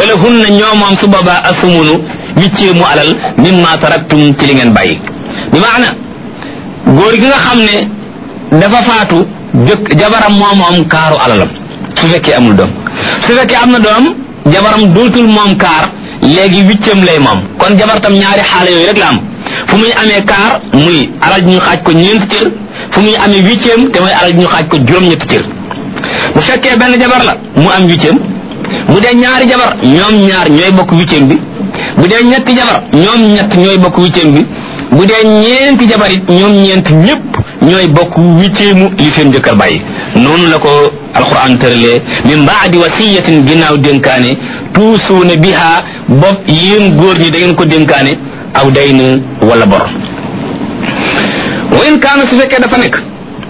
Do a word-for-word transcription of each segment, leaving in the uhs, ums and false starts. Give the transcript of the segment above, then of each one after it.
wala hunna ñoo moom su boobaa asumunu wicceemu alal mimma taraktum ci li ngeen bàyyi. bi maana góor gi nga xam ne dafa faatu jëkk jabaram moo moom kaaru alalam su fekkee amul doom su fekkee am na doom jabaram dootul moom kaar léegi wicceem lay moom kon jabar tam ñaari xaala yooyu rek la am fu muy amee kaar muy alal ñu xaaj ko ñeenti cër fu muy amee wicceem te mooy alal ñu xaaj ko juróom-ñetti cër. bu fekkee benn jabar la mu am huitième bu dee ñaari jabar ñoom ñaar ñooy bokk huitième bi bu dee ñetti jabar ñoom ñett ñooy bokk huitième bi bu dee ñeenti jabar it ñoom ñeent ñëpp ñooy bokk huitième li seen jëkkër bàyyi. noonu la ko alquran tëralee min baadi wasiyatin ginnaaw dénkaane tuusuuna biha bopp yéen góor ñi da ngeen ko dénkaane aw dayn wala bor. wa in kaana su fekkee dafa nekk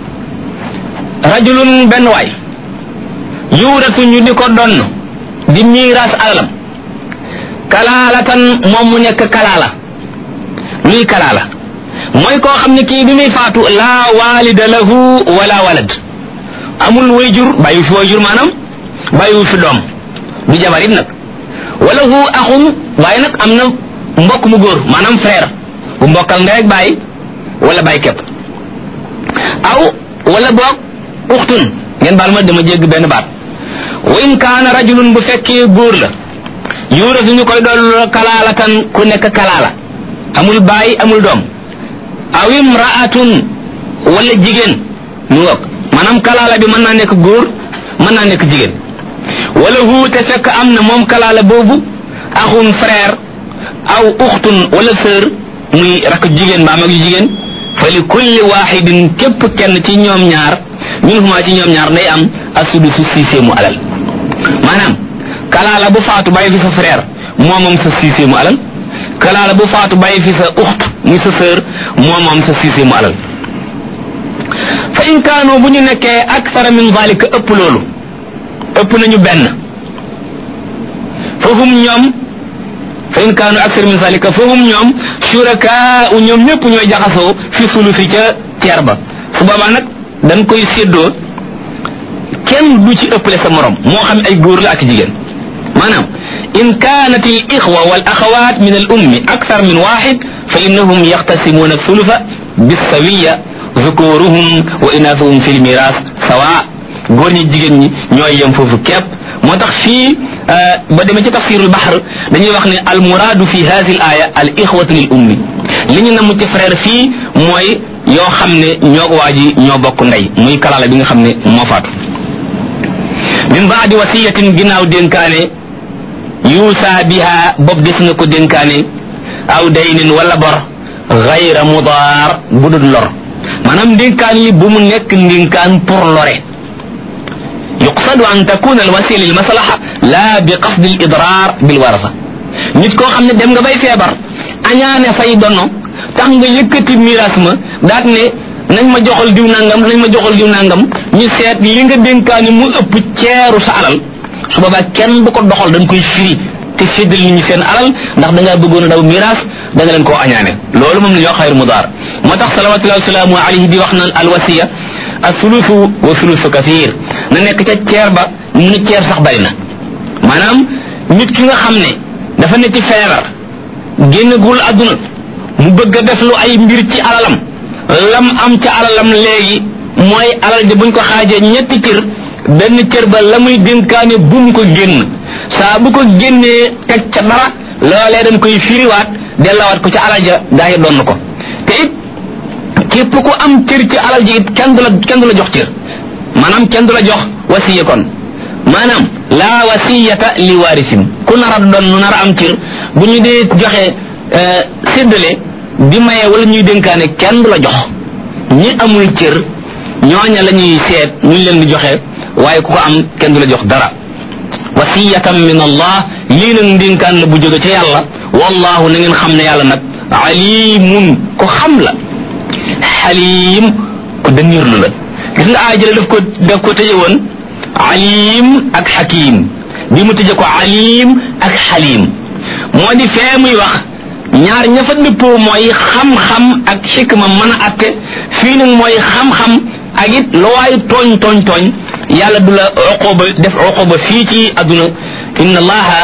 rajulun benn waay yuuratu ñu di ko donn di miiras alalam kalaalatan moom mu nekk kalaala. luy kalaala mooy koo xam ne kii bi muy faatu laa waalida lahu wala walad amul wayjur bàyyi fi wayjur maanaam bàyyi fi doom du jabarit nag wala hu axun waaye nag am na mbokk mu góor maanaam frère bu mbokkal ndey ak bàyyi wala bàyyi képp aw wala boog uxtun ngeen baal ma dama jégg benn baat wa in kaana rajulun bu fekkee góor la yuurasu ñu koy doon kalaalatan ku nekk kalaala amul baay amul doom aw imraatun wala jigéen mu ngoog maanaam kalaala bi mën naa nekk góor mën naa nekk jigéen wala hu te fekk am na moom kalaala boobu axun frère aw uxtun wala sœur muy rakk jigéen mbaa mag yu jigéen fa li kulli waxidin képp kenn ci ñoom ñaar minhuma ci ñoom ñaar day am asudusu sixième mu alal maanaam kalaala bu faatu bàyyi fi sa frère moo moom sa sixième mu alal kalaala bu faatu bàyyi fi sa uxt muy sa sœur moo moom sa sixième mu alal fa in kaanu bu ñu nekkee akthara min zalika ëpp loolu ëpp nañu benn fahum ñoom fa in kaanu akthara min zalika fahum ñoom shurakaa ñoom ñëpp ñooy jaxasoo fi sulusi ca ceer ba su boobaa nag dañ koy séddoo kenn du ci ëppale sa morom moo xam ay góor la ak jigéen maanaam in kaanat al ixwa wal axawaat min al ummi akthar min waxid fa innahum yaxtasimuuna thulutha bisawiya zukuruhum wa inaasuhum fi lmiras sawa góor ñi jigéen ñi ñooy yem foofu képp moo tax fii ba demee ci tafsirul bahr dañuy wax ne al muraadu fi hadihi al aya al ixwatu lil ummi li ñu namm ci frère fii mooy yoo xam ne ñoo waa ji ñoo bokk ndey muy kalaala bi nga xam ne moo faatu min baadi wasiyatin ginnaaw dénkaane yuusa biha bopp des na ko dénkaane aw daynin wala bor gayra mudaar bu dul lor maanaam ndénkaan yi bu mu nekk ndénkaan pour lore yuqsadu an takuna al wasila lil maslaha la bi qasdi al idrar bil warasa nit koo xam ne dem nga bay feebar añaane say dono tax nga yëkkati miraas ma daat ne nañ ma joxal diw nangam nañ ma joxal diw nangam ñu seet li nga dénkaani mu ëpp ceeru sa alal su boobaa kenn du ko doxal dañ koy firi te séddal nit ñi seen alal ndax da ngaa bëggoon a daw miraas da nga leen koo añaane loolu moom la ñuy wax xayru mudaar moo tax salawatullahi wasalaamu alayhi di wax naan alwasiya asulusu wa sulusu kathir na nekk ca ceer ba mu ne ceer sax bari na maanaam nit ki nga xam ne dafa nekk ci feebar génnagul adduna mu bëgg a def lu ay mbir ci alalam lam am ca alalam léegi mooy alal ja buñ ko xaajee ñetti cër benn cër ba la muy dénkaane bum ko génn saa bu ko génnee teg ca dara loolee dañ koy firiwaat dellawaat ko ca alal ja gaa yi doon ko te it képp ku am cër ci alal ji it kenn du la kenn du la jox cër maanaam kenn du la jox wasiya kon maanaam laa wasiyata li waarisin ku nar a doon nu nar a am cër bu ñu dee joxe séddale di maye wala ñuy dénkaane kenn du la jox ñi amul cër ñooña la ñuy seet ñu leen di joxe waaye ku ko am kenn du la jox dara wasiyatan min allah lii nag ndénkaan la bu jóge ca yàlla wallahu na ngeen xam ne yàlla nag alimun ko xam la xalim ko dënirlu la gis nga aajale daf ko daf ko tëje woon alim ak xakim bi mu tëje ko alim ak xalim moo di fee muy wax ñaar ña fa dëppoo mooy xam-xam ak xikma mën a atte fii nag mooy xam-xam ak it lu waay tooñ tooñ tooñ yàlla du la uquba def uquba fii ci adduna inna allaha